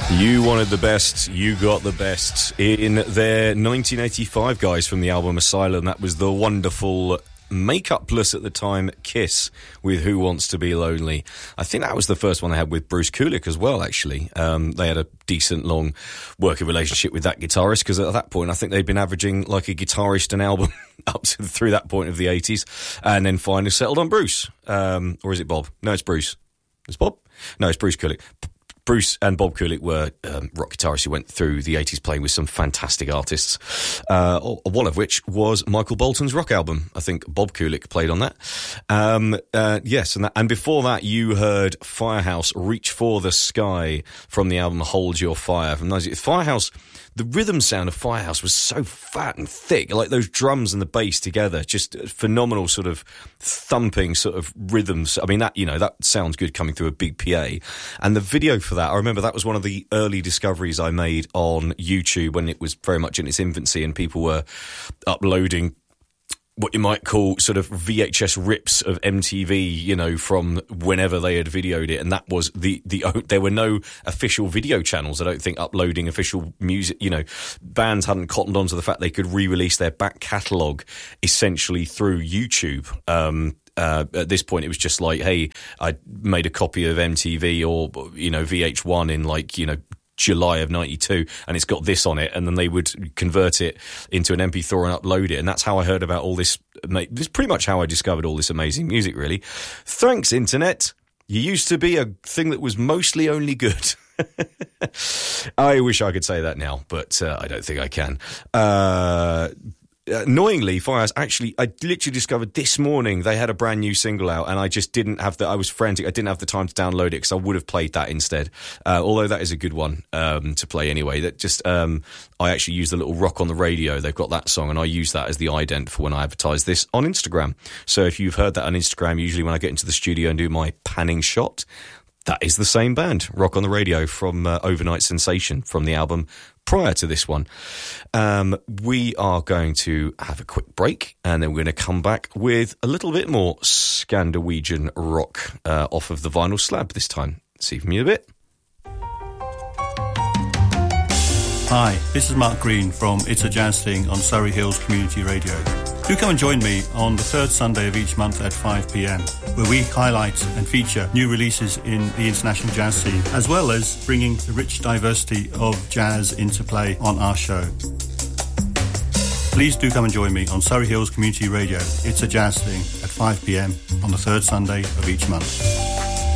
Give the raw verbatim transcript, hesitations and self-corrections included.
You wanted the best, you got the best. In their nineteen eighty-five, guys, from the album Asylum, that was the wonderful makeup-less at the time Kiss with Who Wants to Be Lonely. I think that was the first one they had with Bruce Kulick as well, actually. Um, they had a decent long working relationship with that guitarist, because at that point I think they'd been averaging like a guitarist an album up to through that point of the eighties, and then finally settled on Bruce. Um, or is it Bob? No, it's Bruce. It's Bob? No, it's Bruce Kulick. Bruce and Bob Kulick were um, rock guitarists who went through the eighties playing with some fantastic artists, uh, one of which was Michael Bolton's rock album. I think Bob Kulick played on that. Um, uh, yes, and, that, and before that you heard Firehouse, Reach for the Sky, from the album Hold Your Fire. From Firehouse, the rhythm sound of Firehouse was so fat and thick, like those drums and the bass together, just phenomenal sort of thumping sort of rhythms. I mean, that, you know, that sounds good coming through a big P A. And the video for that, I remember that was one of the early discoveries I made on YouTube when it was very much in its infancy and people were uploading what you might call sort of V H S rips of M T V, you know, from whenever they had videoed it. And that was the, the, there were no official video channels, I don't think, uploading official music. You know, bands hadn't cottoned on to the fact they could re-release their back catalogue essentially through YouTube. Um, Uh, at this point, it was just like, hey, I made a copy of M T V or, you know, V H one in like, you know, July of ninety-two, and it's got this on it, and then they would convert it into an M P four and upload it, and that's how I heard about all this. This is pretty much how I discovered all this amazing music, really. Thanks, Internet. You used to be a thing that was mostly only good. I wish I could say that now, but uh, I don't think I can. Uh... Annoyingly, Firehouse, actually, I literally discovered this morning they had a brand new single out, and I just didn't have the, I was frantic, I didn't have the time to download it because I would have played that instead. Uh, although that is a good one um, to play anyway. That just, um, I actually use the little Rock on the Radio, they've got that song, and I use that as the ident for when I advertise this on Instagram. So if you've heard that on Instagram, usually when I get into the studio and do my panning shot, that is the same band, Rock on the Radio, from uh, Overnight Sensation, from the album prior to this one. Um, we are going to have a quick break, and then we're going to come back with a little bit more Scandinavian rock uh, off of the vinyl slab this time. See from you in a bit. Hi, this is Mark Green from It's a Jazz Thing on Surrey Hills Community Radio. Do come and join me on the third Sunday of each month at five p.m, where we highlight and feature new releases in the international jazz scene, as well as bringing the rich diversity of jazz into play on our show. Please do come and join me on Surrey Hills Community Radio. It's a Jazz Thing at five p.m on the third Sunday of each month.